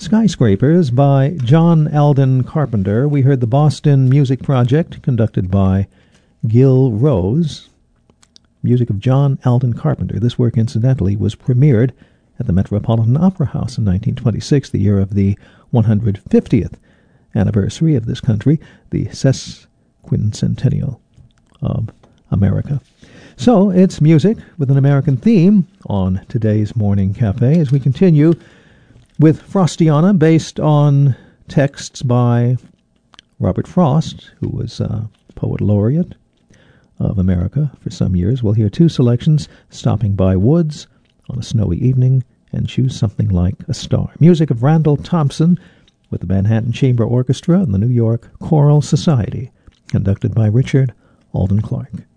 Skyscrapers by John Alden Carpenter. We heard the Boston Music Project, conducted by Gil Rose. Music of John Alden Carpenter. This work, incidentally, was premiered at the Metropolitan Opera House in 1926, the year of the 150th anniversary of this country, the sesquicentennial of America. So, it's music with an American theme on today's Morning Cafe as we continue with Frostiana, based on texts by Robert Frost, who was Poet Laureate of America for some years. We'll hear two selections, Stopping by Woods on a Snowy Evening and Choose Something Like a Star. Music of Randall Thompson with the Manhattan Chamber Orchestra and the New York Choral Society, conducted by Richard Alden Clark.